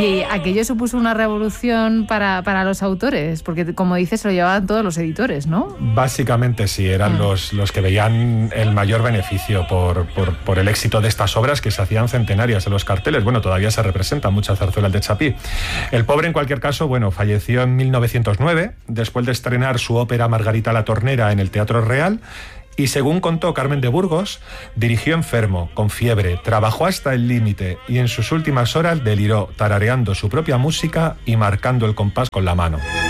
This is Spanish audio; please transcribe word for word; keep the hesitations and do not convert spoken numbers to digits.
Y aquello supuso una revolución para, para los autores, porque como dices, se lo llevaban todos los editores, ¿no? Básicamente sí, eran mm. los, los que veían el mayor beneficio por, por, por el éxito de estas obras que se hacían centenarias en los carteles. Bueno, todavía se representan muchas zarzuelas de Chapí. El pobre, en cualquier caso, bueno, falleció en mil novecientos nueve, después de estrenar su ópera Margarita la Tornera en el Teatro Real. Y según contó Carmen de Burgos, dirigió enfermo, con fiebre, trabajó hasta el límite y en sus últimas horas deliró, tarareando su propia música y marcando el compás con la mano.